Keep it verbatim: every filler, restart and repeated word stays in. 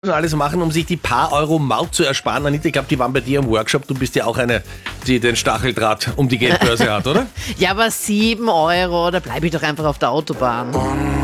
alles machen, um sich die paar Euro Maut zu ersparen? Anita, ich glaube, die waren bei dir im Workshop. Du bist ja auch eine, die den Stacheldraht um die Geldbörse hat, oder? Ja, aber sieben Euro, da bleibe ich doch einfach auf der Autobahn.